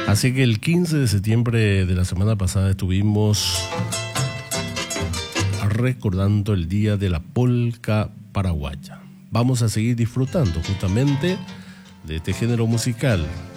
Así que el 15 de septiembre de la semana pasada estuvimos recordando el día de la polca paraguaya. Vamos a seguir disfrutando justamente de este género musical